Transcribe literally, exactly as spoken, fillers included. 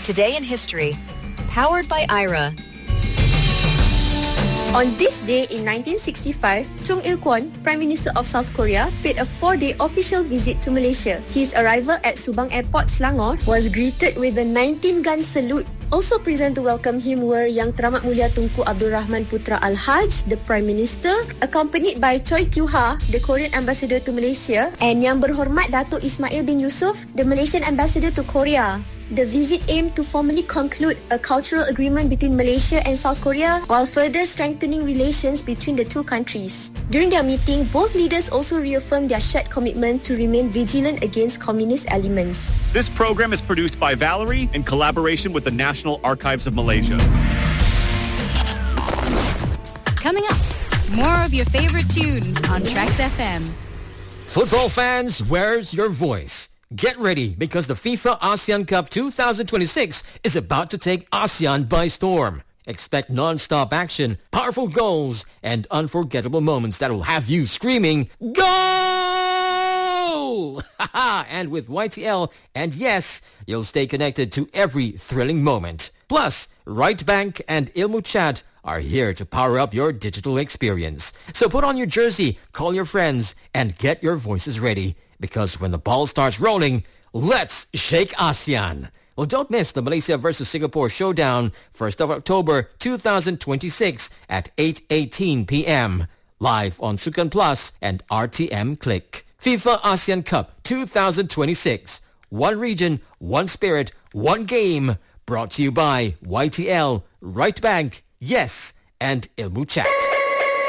Today in History, powered by I R A. On this day in nineteen sixty-five, Chung Il-kwon, Prime Minister of South Korea, paid a four-day official visit to Malaysia. His arrival at Subang Airport, Selangor, was greeted with a nineteen-gun salute. Also present to welcome him were Yang Teramat Mulia Tunku Abdul Rahman Putra Al-Haj, the Prime Minister, accompanied by Choi Kyu-ha, the Korean Ambassador to Malaysia, and Yang Berhormat Datuk Ismail bin Yusof, the Malaysian Ambassador to Korea. The visit aimed to formally conclude a cultural agreement between Malaysia and South Korea while further strengthening relations between the two countries. During their meeting, both leaders also reaffirmed their shared commitment to remain vigilant against communist elements. This program is produced by Valerie in collaboration with the National Archives of Malaysia. Coming up, more of your favorite tunes on Trax F M. Football fans, where's your voice? Get ready because the FIFA ASEAN Cup twenty twenty-six is about to take ASEAN by storm. Expect non-stop action, powerful goals, and unforgettable moments that will have you screaming, "Goal!" And with Y T L, and yes, you'll stay connected to every thrilling moment. Plus, Right Bank and Ilmu Chat are here to power up your digital experience. So put on your jersey, call your friends, and get your voices ready. Because when the ball starts rolling, let's shake ASEAN. Well, don't miss the Malaysia versus Singapore showdown, first of October twenty twenty-six at eight eighteen p.m. Live on Sukan Plus and R T M Click. FIFA ASEAN Cup twenty twenty-six. One region, one spirit, one game. Brought to you by Y T L, Right Bank, Yes, and Ilmu Chat.